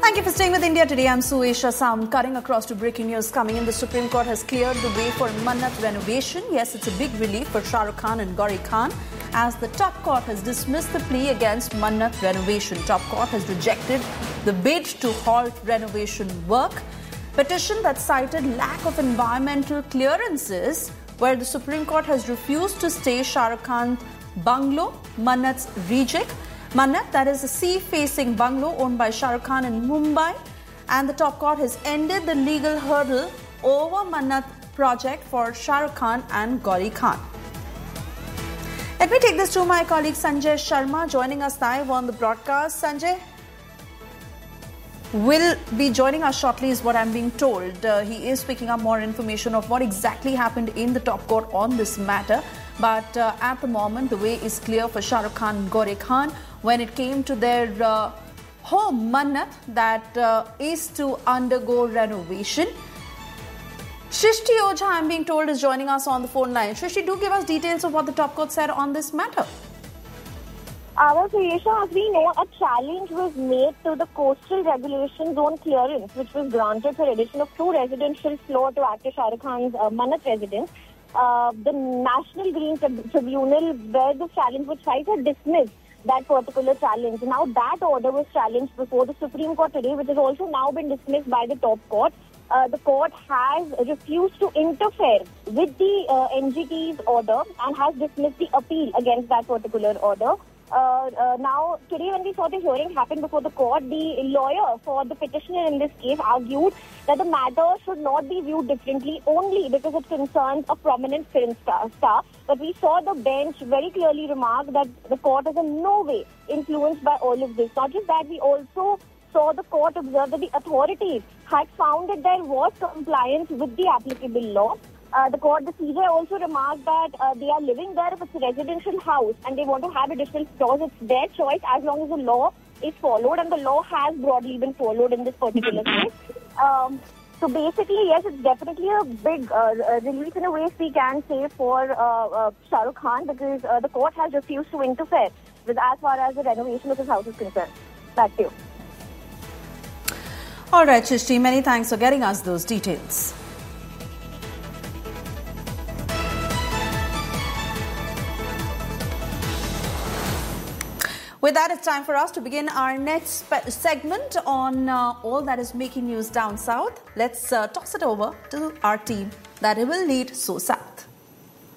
Thank you for staying with India Today. I'm Suesha Sam. Cutting across to breaking news coming in. The Supreme Court has cleared the way for Mannat renovation. Yes, it's a big relief for Shah Rukh Khan and Gauri Khan, as the top court has dismissed the plea against Mannat renovation. Top court has rejected the bid to halt renovation work. Petition that cited lack of environmental clearances, where the Supreme Court has refused to stay Shah Rukh Khan's bungalow, Mannat's reject. Mannat, that is a sea-facing bungalow owned by Shah Rukh Khan in Mumbai, and the top court has ended the legal hurdle over Mannat project for Shah Rukh Khan and Gauri Khan. Let me take this to my colleague Sanjay Sharma, joining us live on the broadcast. Sanjay will be joining us shortly, is what I'm being told. He is picking up more information of what exactly happened in the top court on this matter. But at the moment, the way is clear for Shah Rukh Khan and Gauri Khan when it came to their home, Mannat, that is to undergo renovation. Shrishti Ojha, I'm being told, is joining us on the phone line. Shrishti, do give us details of what the top court said on this matter. Our Suesha, as we know, a challenge was made to the coastal regulation zone clearance, which was granted for addition of 2 residential floor to active Shah Rukh Khan's Mannat residence. The National Green Tribunal, where the challenge was tried, had dismissed that particular challenge. Now that order was challenged before the Supreme Court today, which has also now been dismissed by the top court. The court has refused to interfere with the NGT's order and has dismissed the appeal against that particular order. Now, today when we saw the hearing happen before the court, the lawyer for the petitioner in this case argued that the matter should not be viewed differently only because it concerns a prominent film star. But we saw the bench very clearly remark that the court is in no way influenced by all of this. Not just that, we also saw the court observe that the authorities had found that there was compliance with the applicable law. The CJ also remarked that they are living there if it's a residential house and they want to have additional floors. It's their choice as long as the law is followed, and the law has broadly been followed in this particular case. So basically, yes, it's definitely a big relief in a way we can say for Shah Rukh Khan, because the court has refused to interfere with as far as the renovation of his house is concerned. Back to you. All right, Shrishti, many thanks for getting us those details. With that, it's time for us to begin our next segment on all that is making news down south. Let's toss it over to our team that will lead So South.